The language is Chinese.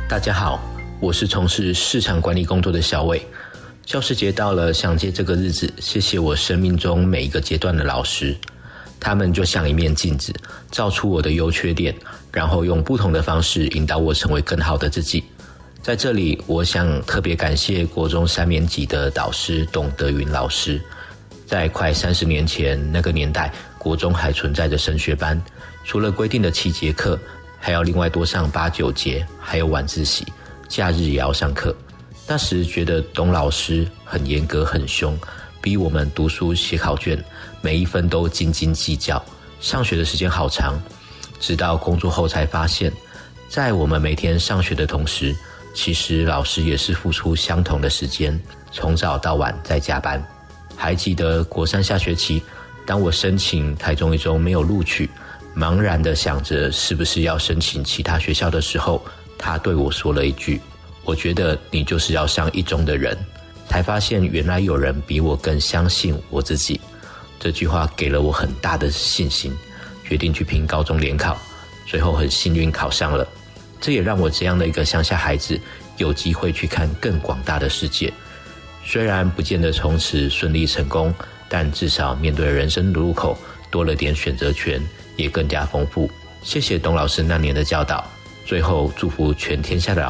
大家好，我是从事市场管理工作的小伟。教师节到了，想借这个日子谢谢我生命中每一个阶段的老师，他们就像一面镜子，照出我的优缺点，然后用不同的方式引导我成为更好的自己。在这里，我想特别感谢国中3年级的导师董德云老师。在快30年前，那个年代，国中还存在着升学班，除了规定的7节课，还要另外多上8、9节，还有晚自习，假日也要上课。那时觉得董老师很严格很凶，逼我们读书写考卷，每一分都斤斤计较，上学的时间好长。直到工作后才发现，在我们每天上学的同时，其实老师也是付出相同的时间，从早到晚在加班。还记得国3下学期，当我申请台中一中没有录取，茫然地想着是不是要申请其他学校的时候，他对我说了一句：我觉得你就是要上一中的人。才发现原来有人比我更相信我自己。这句话给了我很大的信心，决定去拼高中联考，最后很幸运考上了。这也让我这样的一个乡下孩子有机会去看更广大的世界。虽然不见得从此顺利成功，但至少面对人生的路口多了点选择权，也更加丰富。谢谢董老师那年的教导，最后祝福全天下的